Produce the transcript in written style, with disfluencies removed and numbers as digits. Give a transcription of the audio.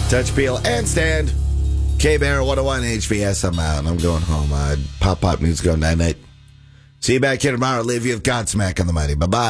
Touch, peel, and stand. K-Bear 101 HVS. I'm out. I'm going home. Pop music go night-night. See you back here tomorrow. Leave you with Godsmack on the Mighty. Bye-bye.